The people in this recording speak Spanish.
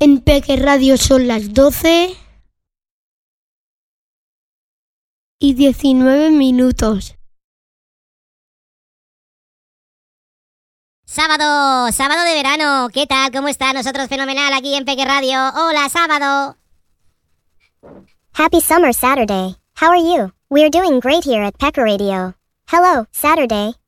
En Peque Radio son las 12:19. Sábado de verano. ¿Qué tal? ¿Cómo está? Nosotros fenomenal aquí en Peque Radio. Hola, sábado. Happy Summer Saturday. How are you? We're doing great here at Pecker Radio. Hello, Saturday.